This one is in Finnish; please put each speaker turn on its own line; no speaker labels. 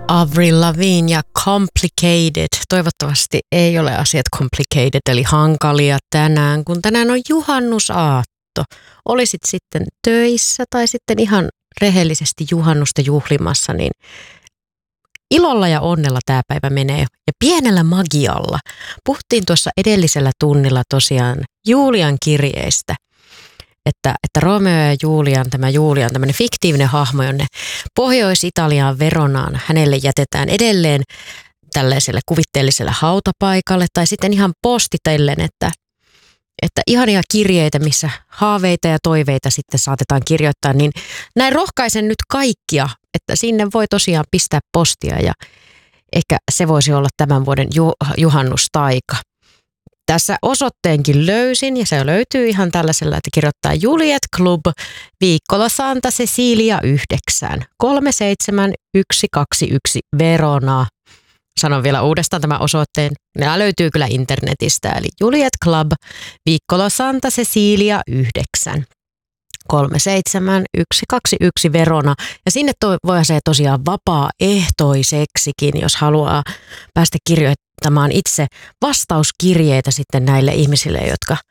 Avril Lavigne ja Complicated. Toivottavasti ei ole asiat complicated eli hankalia tänään, kun tänään on juhannusaatto. Olisit sitten töissä tai sitten ihan rehellisesti juhannusta juhlimassa, niin ilolla ja onnella tämä päivä menee ja pienellä magialla. Puhuttiin tuossa edellisellä tunnilla tosiaan Julian kirjeistä. Että Romeo ja Julian, tämä Julian, tämmöinen fiktiivinen hahmo, jonne Pohjois-Italiaan Veronaan, hänelle jätetään edelleen tällaiselle kuvitteelliselle hautapaikalle tai sitten ihan postitellen, että ihania kirjeitä, missä haaveita ja toiveita sitten saatetaan kirjoittaa, niin näin rohkaisen nyt kaikkia, että sinne voi tosiaan pistää postia ja ehkä se voisi olla tämän vuoden juhannustaika. Tässä osoitteenkin löysin ja se löytyy ihan tällaisella, että kirjoittaa Juliet Club, Viikkola Santa Cecilia 9, 37121 Verona. Sanon vielä uudestaan tämän osoitteen. Nämä löytyy kyllä internetistä, eli Juliet Club, Viikkola Santa Cecilia 9, 37121 Verona. Ja sinne voi se tosiaan vapaaehtoiseksikin, jos haluaa päästä kirjoittamaan itse vastauskirjeitä sitten näille ihmisille, jotka